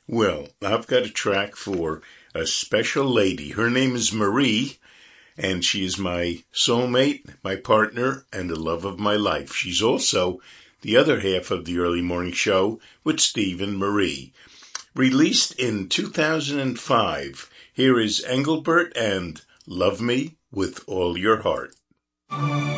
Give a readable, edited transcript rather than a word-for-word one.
Well, I've got a track for a special lady. Her name is Marie, and she is my soulmate, my partner, and the love of my life. She's also the other half of the early morning show with Steve and Marie. Released in 2005, here is Engelbert and Love Me With All Your Heart.